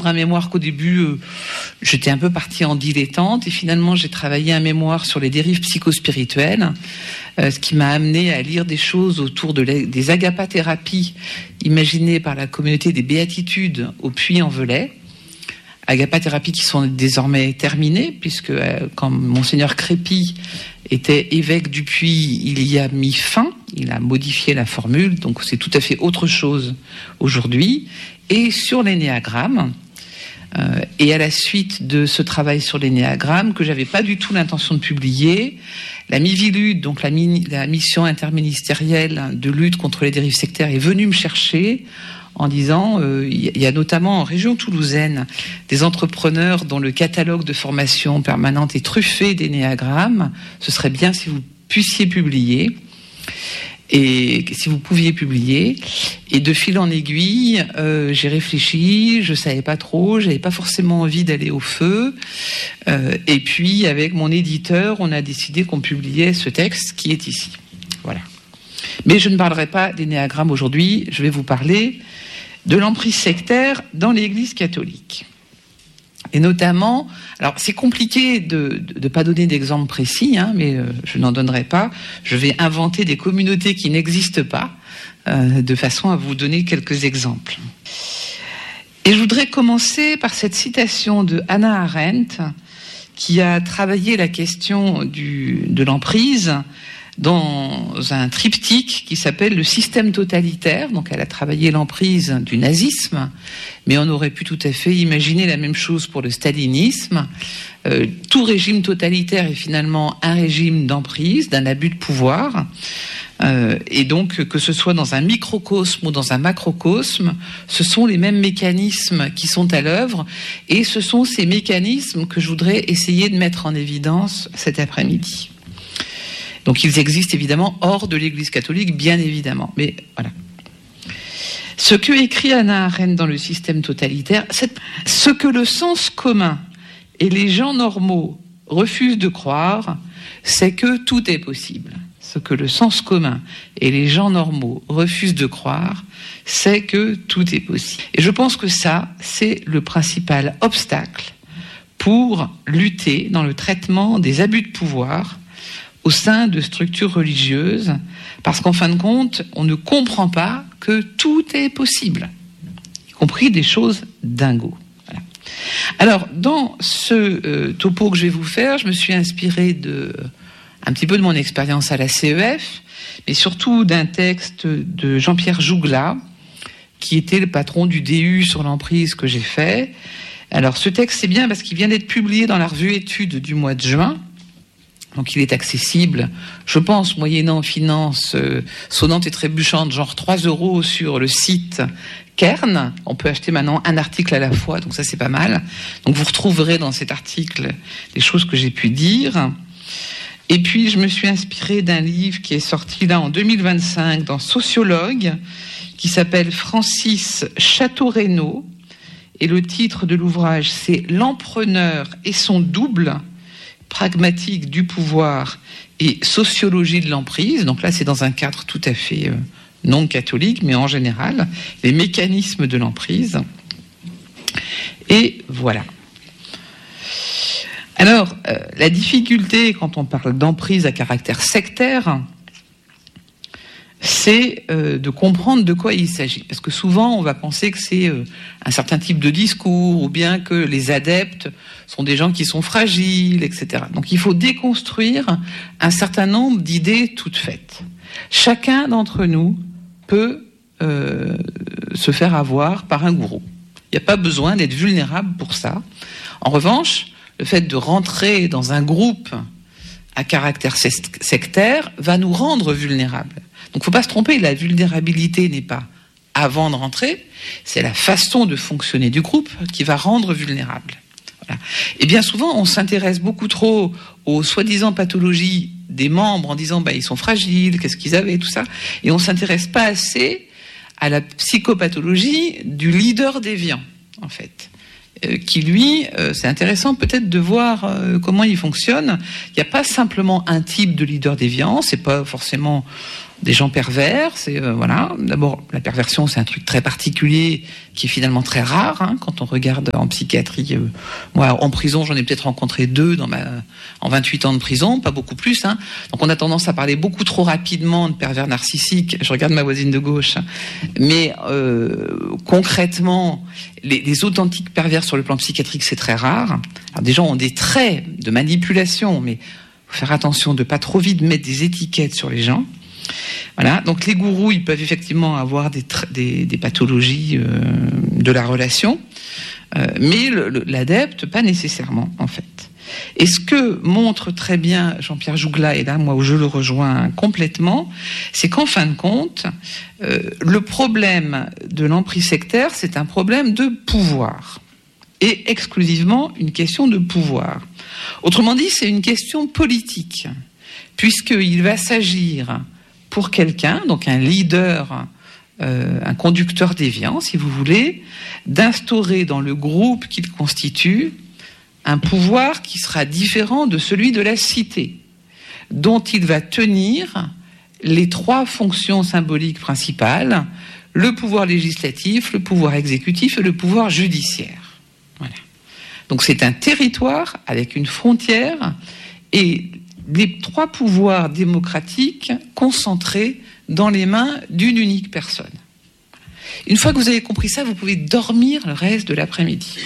défendre un mémoire qu'au début, j'étais un peu partie en dilettante. Et finalement, j'ai travaillé un mémoire sur les dérives psychospirituelles, ce qui m'a amené à lire des choses autour des agapathérapies imaginées par la communauté des Béatitudes au Puy-en-Velay. Agapathérapies qui sont désormais terminées, puisque quand Monseigneur Crépy était évêque du Puy, il y a mis fin, il a modifié la formule, donc c'est tout à fait autre chose aujourd'hui. Et sur l'énéagramme, et à la suite de ce travail sur l'énéagramme, que j'avais pas du tout l'intention de publier, la Mivilude, donc la mission interministérielle de lutte contre les dérives sectaires, est venue me chercher en disant, il y a notamment en région toulousaine des entrepreneurs dont le catalogue de formation permanente est truffé d'énéagrammes. Ce serait bien si vous puissiez publier. Et si vous pouviez publier. Et de fil en aiguille, j'ai réfléchi, je savais pas trop, j'avais pas forcément envie d'aller au feu. Et puis, avec mon éditeur, on a décidé qu'on publiait ce texte qui est ici. Voilà. Mais je ne parlerai pas d'énéagramme aujourd'hui, je vais vous parler de l'emprise sectaire dans l'Église catholique. Et notamment, alors c'est compliqué de pas donner d'exemple précis, mais je n'en donnerai pas. Je vais inventer des communautés qui n'existent pas, de façon à vous donner quelques exemples. Et je voudrais commencer par cette citation de Hannah Arendt, qui a travaillé la question de l'emprise dans un triptyque qui s'appelle le système totalitaire. Donc elle a travaillé l'emprise du nazisme, mais on aurait pu tout à fait imaginer la même chose pour le stalinisme. Tout régime totalitaire est finalement un régime d'emprise, d'un abus de pouvoir. Et donc, que ce soit dans un microcosme ou dans un macrocosme, ce sont les mêmes mécanismes qui sont à l'œuvre, et ce sont ces mécanismes que je voudrais essayer de mettre en évidence cet après-midi. Donc ils existent évidemment hors de l'Église catholique, bien évidemment. Mais voilà. Ce que écrit Hannah Arendt dans le système totalitaire, c'est ce que le sens commun et les gens normaux refusent de croire, c'est que tout est possible. Ce que le sens commun et les gens normaux refusent de croire, c'est que tout est possible. Et je pense que ça, c'est le principal obstacle pour lutter dans le traitement des abus de pouvoir au sein de structures religieuses, parce qu'en fin de compte, on ne comprend pas que tout est possible, y compris des choses dingos. Voilà. Alors, dans ce topo que je vais vous faire, je me suis inspirée un petit peu de mon expérience à la CEF, mais surtout d'un texte de Jean-Pierre Jougla, qui était le patron du DU sur l'emprise que j'ai fait. Alors, ce texte, c'est bien parce qu'il vient d'être publié dans la revue Études du mois de juin. Donc il est accessible, je pense, moyennant finance sonnante et trébuchante, genre 3 € sur le site Kern. On peut acheter maintenant un article à la fois, donc ça c'est pas mal. Donc vous retrouverez dans cet article les choses que j'ai pu dire. Et puis je me suis inspirée d'un livre qui est sorti là en 2025 dans Sociologue, qui s'appelle Francis Château-Renaud. Et le titre de l'ouvrage, c'est L'empreneur et son double, pragmatique du pouvoir et sociologie de l'emprise. Donc là, c'est dans un cadre tout à fait non catholique, mais en général, les mécanismes de l'emprise. Et voilà. Alors, la difficulté, quand on parle d'emprise à caractère sectaire, c'est de comprendre de quoi il s'agit. Parce que souvent, on va penser que c'est un certain type de discours, ou bien que les adeptes sont des gens qui sont fragiles, etc. Donc il faut déconstruire un certain nombre d'idées toutes faites. Chacun d'entre nous peut se faire avoir par un gourou. Il n'y a pas besoin d'être vulnérable pour ça. En revanche, le fait de rentrer dans un groupe à caractère sectaire va nous rendre vulnérables. Donc il ne faut pas se tromper, la vulnérabilité n'est pas avant de rentrer, c'est la façon de fonctionner du groupe qui va rendre vulnérable. Voilà. Et bien souvent, on s'intéresse beaucoup trop aux soi-disant pathologies des membres en disant ils sont fragiles, qu'est-ce qu'ils avaient, tout ça, et on ne s'intéresse pas assez à la psychopathologie du leader déviant, en fait. Qui lui, c'est intéressant peut-être de voir comment il fonctionne. Il n'y a pas simplement un type de leader déviant, c'est pas forcément des gens pervers, c'est voilà. D'abord, la perversion, c'est un truc très particulier qui est finalement très rare quand on regarde en psychiatrie. Moi, en prison, j'en ai peut-être rencontré 2 en 28 ans de prison, pas beaucoup plus. Donc, on a tendance à parler beaucoup trop rapidement de pervers narcissiques. Je regarde ma voisine de gauche, mais concrètement, les authentiques pervers sur le plan psychiatrique, c'est très rare. Alors, des gens ont des traits de manipulation, mais faut faire attention de pas trop vite mettre des étiquettes sur les gens. Voilà. Donc les gourous, ils peuvent effectivement avoir des pathologies de la relation, mais l'adepte, pas nécessairement, en fait. Et ce que montre très bien Jean-Pierre Jougla, et là, moi, où je le rejoins complètement, c'est qu'en fin de compte, le problème de l'emprise sectaire, c'est un problème de pouvoir, et exclusivement une question de pouvoir. Autrement dit, c'est une question politique, puisqu'il va s'agir pour quelqu'un, donc un leader, un conducteur déviant, si vous voulez, d'instaurer dans le groupe qu'il constitue un pouvoir qui sera différent de celui de la cité, dont il va tenir les 3 fonctions symboliques principales, le pouvoir législatif, le pouvoir exécutif et le pouvoir judiciaire. Voilà. Donc c'est un territoire avec une frontière et les 3 pouvoirs démocratiques concentrés dans les mains d'une unique personne. Une fois que vous avez compris ça, vous pouvez dormir le reste de l'après-midi.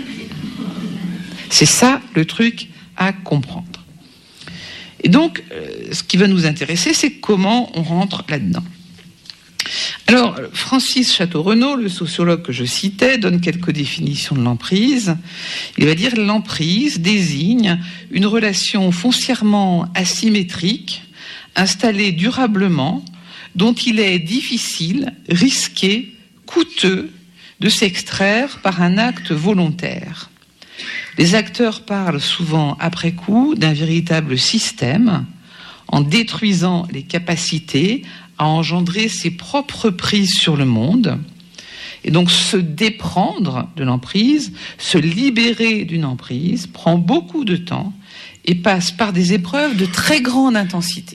C'est ça le truc à comprendre. Et donc, ce qui va nous intéresser, c'est comment on rentre là-dedans. Alors, Francis Château-Renaud, le sociologue que je citais, donne quelques définitions de l'emprise. Il va dire: l'emprise désigne une relation foncièrement asymétrique, installée durablement, dont il est difficile, risqué, coûteux de s'extraire par un acte volontaire. Les acteurs parlent souvent après coup d'un véritable système, en détruisant les capacités à engendrer ses propres prises sur le monde. Et donc se déprendre de l'emprise, se libérer d'une emprise, prend beaucoup de temps et passe par des épreuves de très grande intensité.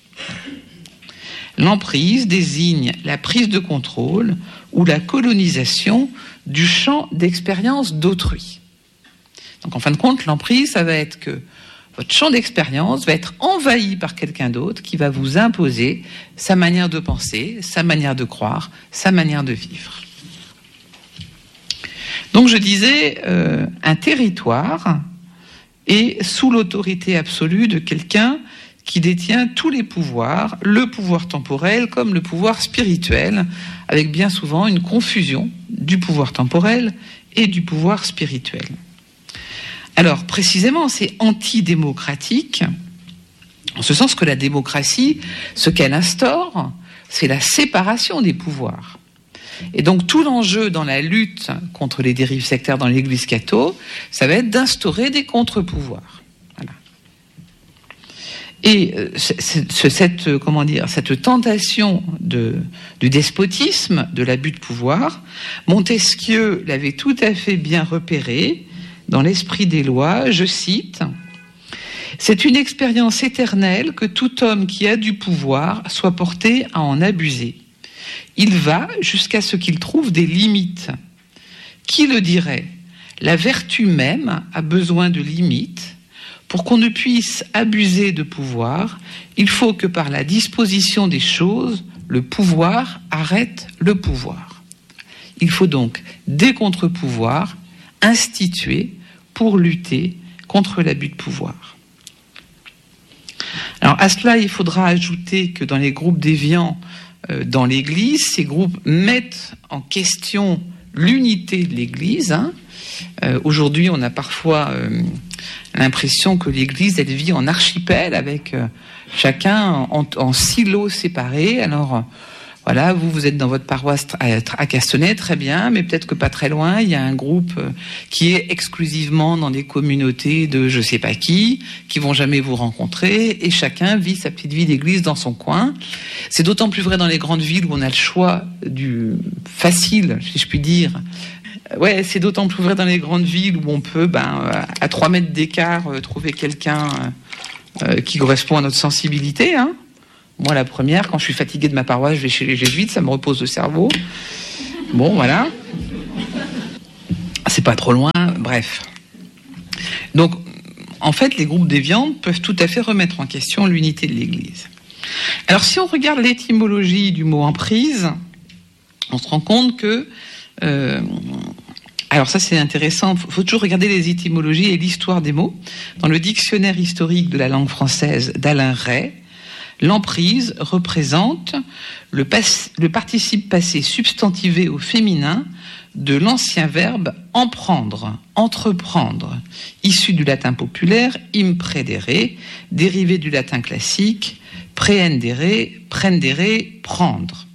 L'emprise désigne la prise de contrôle ou la colonisation du champ d'expérience d'autrui. Donc en fin de compte, l'emprise, ça va être que votre champ d'expérience va être envahi par quelqu'un d'autre qui va vous imposer sa manière de penser, sa manière de croire, sa manière de vivre. Donc je disais, un territoire est sous l'autorité absolue de quelqu'un qui détient tous les pouvoirs, le pouvoir temporel comme le pouvoir spirituel, avec bien souvent une confusion du pouvoir temporel et du pouvoir spirituel. Alors, précisément, c'est antidémocratique, en ce sens que la démocratie, ce qu'elle instaure, c'est la séparation des pouvoirs. Et donc, tout l'enjeu dans la lutte contre les dérives sectaires dans l'Église catholique, ça va être d'instaurer des contre-pouvoirs. Voilà. Et cette tentation du despotisme, de l'abus de pouvoir, Montesquieu l'avait tout à fait bien repéré dans l'Esprit des lois, je cite: « C'est une expérience éternelle que tout homme qui a du pouvoir soit porté à en abuser. Il va jusqu'à ce qu'il trouve des limites. Qui le dirait ? La vertu même a besoin de limites. Pour qu'on ne puisse abuser de pouvoir, il faut que par la disposition des choses, le pouvoir arrête le pouvoir. Il faut donc des contre-pouvoirs institués pour lutter contre l'abus de pouvoir. » Alors à cela, il faudra ajouter que dans les groupes déviants dans l'Église, ces groupes mettent en question l'unité de l'Église. Aujourd'hui, on a parfois l'impression que l'Église, elle vit en archipel avec chacun en silos séparés. Alors voilà, vous êtes dans votre paroisse à Castenay, très bien, mais peut-être que pas très loin, il y a un groupe qui est exclusivement dans des communautés de je sais pas qui vont jamais vous rencontrer, et chacun vit sa petite vie d'église dans son coin. C'est d'autant plus vrai dans les grandes villes où on a le choix du facile, si je puis dire. Ouais, c'est d'autant plus vrai dans les grandes villes où on peut, à 3 mètres d'écart, trouver quelqu'un qui correspond à notre sensibilité, Moi, la première, quand je suis fatiguée de ma paroisse, je vais chez les jésuites, ça me repose le cerveau. Bon, voilà. C'est pas trop loin, bref. Donc, en fait, les groupes déviants peuvent tout à fait remettre en question l'unité de l'Église. Alors, si on regarde l'étymologie du mot emprise, on se rend compte que... alors ça, c'est intéressant, il faut toujours regarder les étymologies et l'histoire des mots. Dans le dictionnaire historique de la langue française d'Alain Ray, l'emprise représente le participe passé substantivé au féminin de l'ancien verbe emprendre, entreprendre, issu du latin populaire impredere, dérivé du latin classique prehendere, prendere, prendre.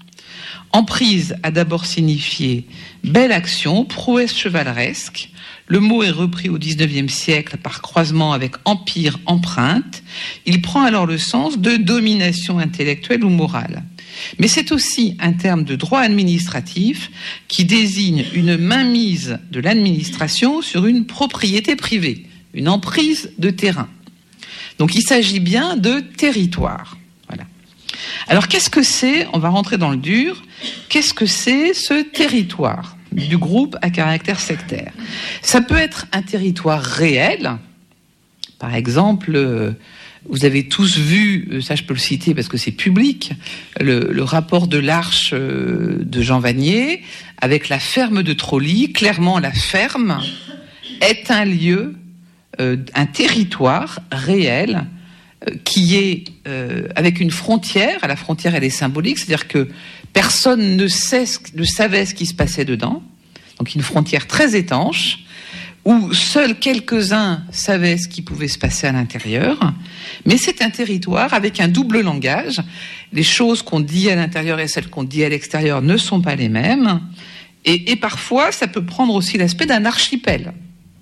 Emprise a d'abord signifié belle action, prouesse chevaleresque. Le mot est repris au XIXe siècle par croisement avec empire, empreinte. Il prend alors le sens de domination intellectuelle ou morale. Mais c'est aussi un terme de droit administratif qui désigne une mainmise de l'administration sur une propriété privée, une emprise de terrain. Donc il s'agit bien de territoire. Voilà. Alors qu'est-ce que c'est ? On va rentrer dans le dur. Qu'est-ce que c'est ce territoire du groupe à caractère sectaire ? Ça peut être un territoire réel. Par exemple, vous avez tous vu, ça je peux le citer parce que c'est public, le rapport de l'Arche de Jean Vanier avec la ferme de Trolly. Clairement, la ferme est un lieu, un territoire réel qui est avec une frontière. La frontière, elle est symbolique, c'est-à-dire que personne ne savait ce qui se passait dedans. Donc une frontière très étanche, où seuls quelques-uns savaient ce qui pouvait se passer à l'intérieur. Mais c'est un territoire avec un double langage. Les choses qu'on dit à l'intérieur et celles qu'on dit à l'extérieur ne sont pas les mêmes. Et parfois, ça peut prendre aussi l'aspect d'un archipel.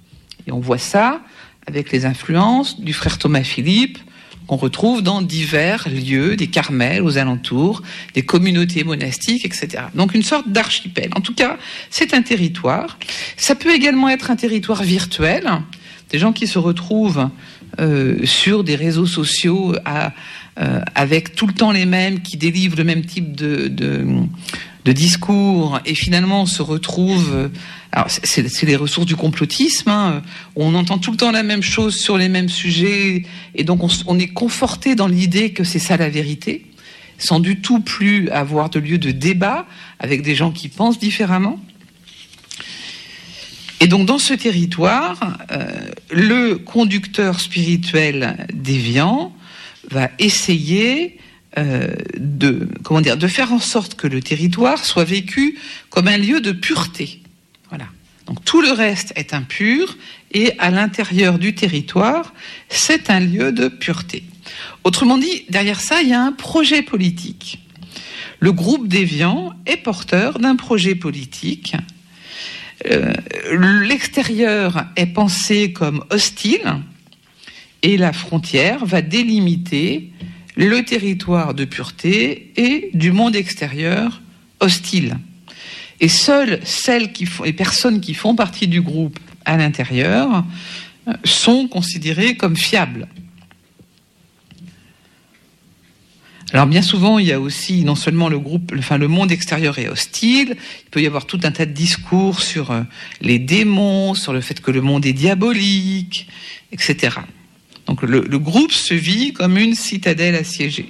Et on voit ça avec les influences du frère Thomas Philippe, qu'on retrouve dans divers lieux, des carmels aux alentours, des communautés monastiques, etc. Donc une sorte d'archipel. En tout cas, c'est un territoire. Ça peut également être un territoire virtuel, des gens qui se retrouvent sur des réseaux sociaux avec tout le temps les mêmes, qui délivrent le même type de discours, et finalement on se retrouve... Alors c'est les ressources du complotisme, hein. On entend tout le temps la même chose sur les mêmes sujets, et donc on est conforté dans l'idée que c'est ça la vérité, sans du tout plus avoir de lieu de débat avec des gens qui pensent différemment. Et donc dans ce territoire, le conducteur spirituel déviant va essayer de faire en sorte que le territoire soit vécu comme un lieu de pureté. Voilà. Donc tout le reste est impur, et à l'intérieur du territoire, c'est un lieu de pureté. Autrement dit, derrière ça, il y a un projet politique. Le groupe déviant est porteur d'un projet politique. L'extérieur est pensé comme hostile, et la frontière va délimiter le territoire de pureté et du monde extérieur hostile. Et seules les personnes qui font partie du groupe à l'intérieur sont considérées comme fiables. Alors bien souvent, il y a aussi non seulement le monde extérieur est hostile, il peut y avoir tout un tas de discours sur les démons, sur le fait que le monde est diabolique, etc. Donc le groupe se vit comme une citadelle assiégée.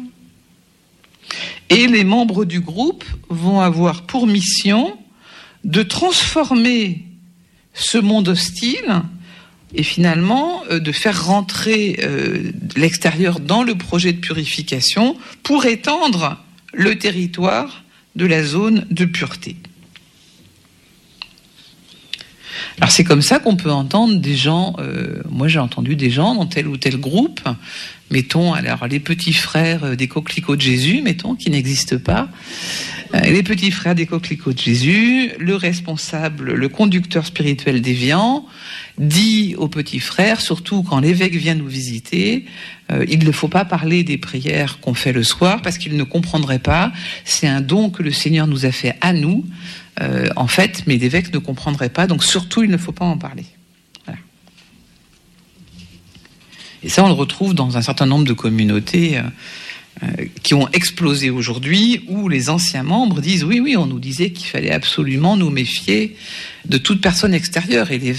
Et les membres du groupe vont avoir pour mission de transformer ce monde hostile et finalement de faire rentrer l'extérieur dans le projet de purification pour étendre le territoire de la zone de pureté. Alors c'est comme ça qu'on peut entendre des gens, moi j'ai entendu des gens dans tel ou tel groupe, mettons alors les petits frères des coquelicots de Jésus, mettons, qui n'existent pas, les petits frères des coquelicots de Jésus, le responsable, le conducteur spirituel déviant, dit aux petits frères, surtout quand l'évêque vient nous visiter, il ne faut pas parler des prières qu'on fait le soir parce qu'il ne comprendrait pas, c'est un don que le Seigneur nous a fait à nous, en fait, mais l'évêque ne comprendrait pas, donc surtout il ne faut pas en parler. Voilà. Et ça on le retrouve dans un certain nombre de communautés qui ont explosé aujourd'hui, où les anciens membres disent oui, on nous disait qu'il fallait absolument nous méfier de toute personne extérieure. Et les